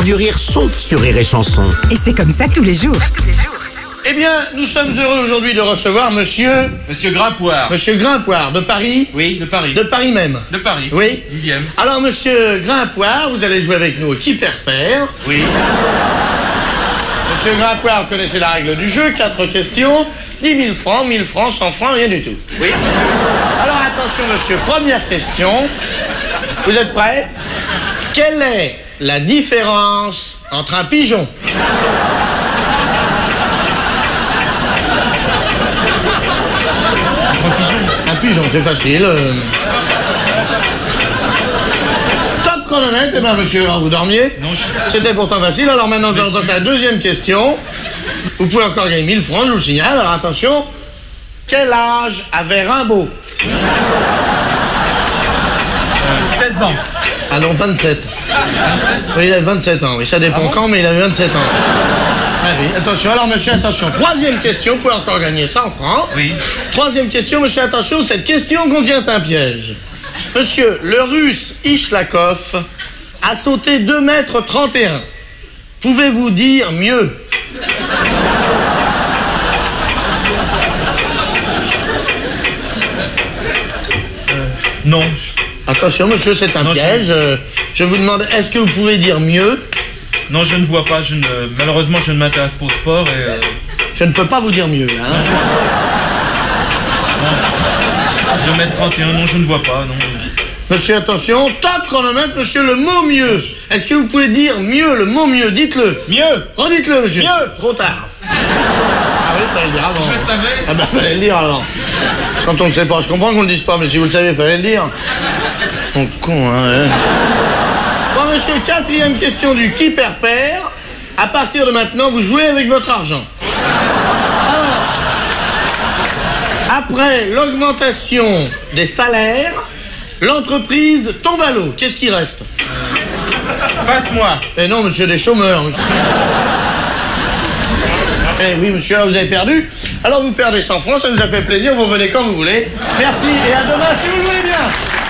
du rire sont sur Rire et Chanson. Et c'est comme ça tous les jours. Eh bien, nous sommes heureux aujourd'hui de recevoir Monsieur Grimpoire. Monsieur Grimpoire, de Paris. Oui, de Paris. De Paris même. De Paris. Oui. 10e. Alors, Monsieur Grimpoire, vous allez jouer avec nous au qui perd. Oui. Monsieur Grimpoire, vous connaissez la règle du jeu, 4 questions, 10 000 francs, 1000 francs, 100 francs, rien du tout. Oui. Alors, attention, monsieur, première question. Vous êtes prêts? Quelle est la différence entre un pigeon ? Un pigeon, c'est facile. Top chronomètre, eh bien monsieur, vous dormiez? Non, C'était pourtant facile, alors maintenant nous allons passer à la deuxième question. Vous pouvez encore gagner 1000 francs, je vous le signale, alors attention. Quel âge avait Rimbaud? 16 ans. Ah non, 27. Oui, il avait 27 ans, oui, ça dépend quand, mais il avait 27 ans. Ah oui, attention, alors monsieur, attention. Troisième question, vous pouvez encore gagner 100 francs. Oui. Troisième question, monsieur, attention, cette question contient un piège. Monsieur, le russe Ishlakov a sauté 2,31 m. Pouvez-vous dire mieux? Non. Attention, monsieur, c'est un piège. Je vous demande, est-ce que vous pouvez dire mieux? Non, je ne vois pas. Malheureusement, je ne m'intéresse pas au sport et... Je ne peux pas vous dire mieux, hein. 2,31 m, non, je ne vois pas, non. Monsieur, attention, top chronomètre, monsieur, le mot mieux. Est-ce que vous pouvez dire mieux, le mot mieux? Dites-le. Mieux. Redites-le, monsieur. Mieux. Trop tard. Ah oui, fallait le dire avant. Je le savais. Ah ben, fallait le dire alors. Quand on ne sait pas, je comprends qu'on ne le dise pas, mais si vous le savez, fallait le dire. Mon con, hein. Bon, monsieur, quatrième question du qui perd perd. À partir de maintenant, vous jouez avec votre argent. Alors, après l'augmentation des salaires, l'entreprise tombe à l'eau. Qu'est-ce qui reste? Passe-moi. Eh non, monsieur, des chômeurs, monsieur. Eh oui, monsieur, là, vous avez perdu. Alors, vous perdez 100 francs, ça nous a fait plaisir. Vous venez quand vous voulez. Merci et à demain si vous le voulez bien.